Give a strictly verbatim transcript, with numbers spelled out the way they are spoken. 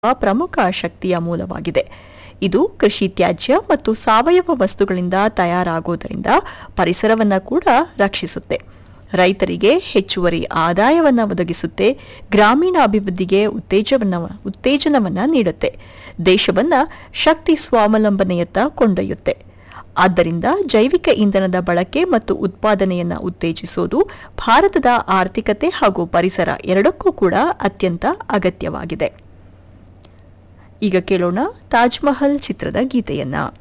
ಪ್ರಮುಖ ಶಕ್ತಿಯ ಮೂಲವಾಗಿದೆ. ಇದು ಕೃಷಿ ತ್ಯಾಜ್ಯ ಮತ್ತು ಸಾವಯವ ವಸ್ತುಗಳಿಂದ ತಯಾರಾಗುವುದರಿಂದ ಪರಿಸರವನ್ನು ಕೂಡ ರಕ್ಷಿಸುತ್ತೆ. ರೈತರಿಗೆ ಹೆಚ್ಚುವರಿ ಆದಾಯವನ್ನು ಒದಗಿಸುತ್ತೆ. ಗ್ರಾಮೀಣ ಅಭಿವೃದ್ಧಿಗೆ ಉತ್ತೇಜವನ್ನ ಉತ್ತೇಜನವನ್ನು ನೀಡುತ್ತೆ. ದೇಶವನ್ನು ಶಕ್ತಿ ಸ್ವಾವಲಂಬನೆಯತ್ತ ಕೊಂಡೊಯ್ಯುತ್ತೆ. ಆದ್ದರಿಂದ ಜೈವಿಕ ಇಂಧನದ ಬಳಕೆ ಮತ್ತು ಉತ್ಪಾದನೆಯನ್ನು ಉತ್ತೇಜಿಸುವುದು ಭಾರತದ ಆರ್ಥಿಕತೆ ಹಾಗೂ ಪರಿಸರ ಎರಡಕ್ಕೂ ಕೂಡ ಅತ್ಯಂತ ಅಗತ್ಯವಾಗಿದೆ. ಈಗ ಕೇಳೋಣ ತಾಜ್ ಮಹಲ್ ಚಿತ್ರದ ಗೀತೆಯನ್ನ.